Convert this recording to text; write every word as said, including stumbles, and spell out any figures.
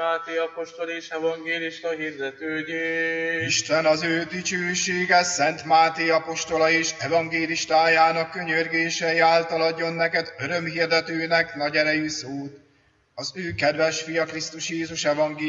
Máté apostol és evangélista hirdetőjé. Isten az ő dicsősége Szent Máté apostola és evangélistájának könyörgései által adjon neked örömhirdetőnek nagy erejű szót. Az ő kedves fia Krisztus Jézus evangélium